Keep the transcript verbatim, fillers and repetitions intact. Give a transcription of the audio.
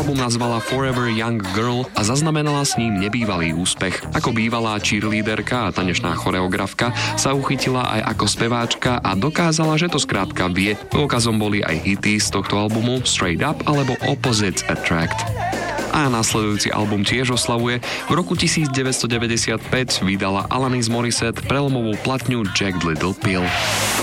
album nazvala Forever Young Girl a zaznamenala s ním nebývalý úspech. Ako bývalá cheerleaderka a tanečná choreografka sa uchytila aj ako speváčka a dokázala, že to skrátka vie. Dôkazom boli aj hity z tohto albumu Straight Up alebo Opposites Attract. A nasledujúci album tiež oslavuje. V roku devätnásťstodeväťdesiatpäť vydala Alanis Morissette prelomovú platňu Jagged Little Pill.